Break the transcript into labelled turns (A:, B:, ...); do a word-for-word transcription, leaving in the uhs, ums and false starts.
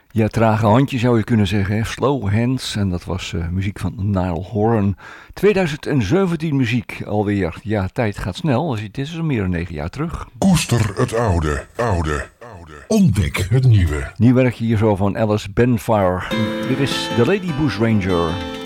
A: Ja, trage handje zou je kunnen zeggen. Hè? Slow Hands. En dat was uh, muziek van Niall Horan. twintig zeventien muziek alweer. Ja, tijd gaat snel. Het is al meer dan negen jaar terug.
B: Koester het oude, oude, oude. Ontdek het nieuwe.
A: Nieuw werk hier zo van Alice Benfire. Dit is The Lady Bushranger.